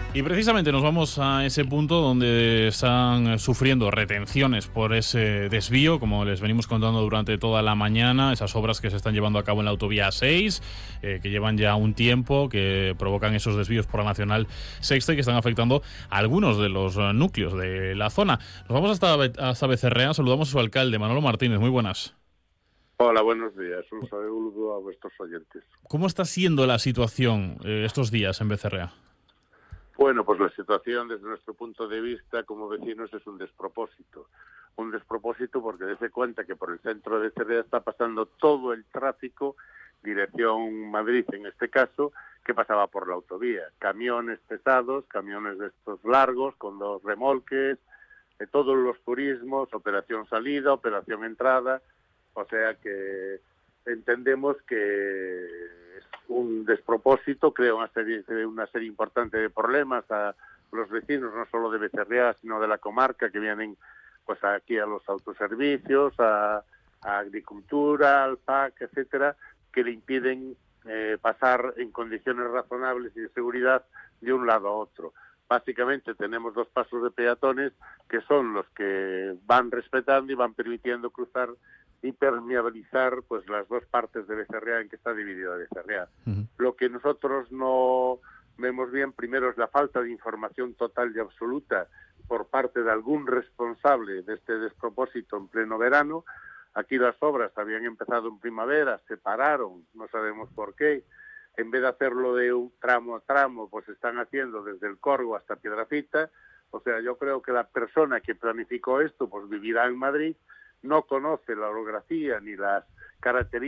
Y precisamente nos vamos a ese punto donde están sufriendo retenciones por ese desvío, como les venimos contando durante toda la mañana, esas obras que se están llevando a cabo en la autovía 6, que llevan ya un tiempo, que provocan esos desvíos por la Nacional Sexta y que están afectando a algunos de los núcleos de la zona. Nos vamos hasta Becerrea, saludamos a su alcalde, Manolo Martínez, muy buenas. Hola, buenos días. Un saludo a vuestros oyentes. ¿Cómo está siendo la situación estos días en Becerrea? Bueno, pues la situación desde nuestro punto de vista como vecinos es un despropósito. Un despropósito porque dése cuenta que por el centro de Becerrea está pasando todo el tráfico, dirección Madrid en este caso, que pasaba por la autovía. Camiones pesados, camiones de estos largos, con 2 remolques, de todos los turismos, operación salida, operación entrada. O sea que entendemos que es un despropósito, crea una serie importante de problemas a los vecinos, no solo de Becerrea, sino de la comarca, que vienen pues aquí a los autoservicios, a agricultura, al PAC, etcétera, que le impiden pasar en condiciones razonables y de seguridad de un lado a otro. Básicamente tenemos 2 pasos de peatones que son los que van respetando y van permitiendo cruzar y permeabilizar pues las 2 partes de Becerrea en que está dividida Becerrea. Uh-huh. Lo que nosotros no vemos bien primero es la falta de información total y absoluta por parte de algún responsable de este despropósito en pleno verano. Aquí las obras habían empezado en primavera, se pararon, no sabemos por qué. En vez de hacerlo de un tramo a tramo, pues están haciendo desde el Corgo hasta Piedrafita. O sea, yo creo que la persona que planificó esto pues vivirá en Madrid, no conoce la orografía ni las características